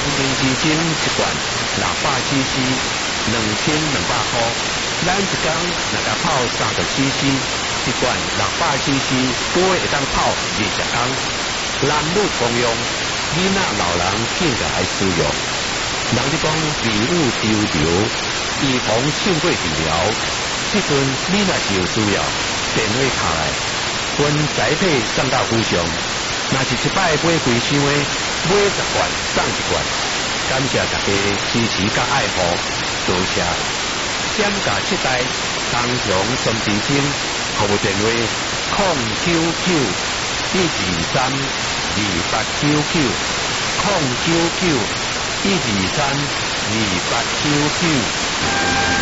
零二精一罐600cc，2200块。咱一缸若甲泡30cc，一罐600cc，多会当泡20缸。男女共用，囡仔老人更加爱使用。人哋讲微物丢流，预防性过治疗。即阵你若是有需要，电话敲来，阮载体送到府上。若是一摆买几箱的，买10罐送1罐。感谢大家支持甲爱护，多谢。减价7代，东翔孙智星，服务电话099-123-2899，099-123-2899。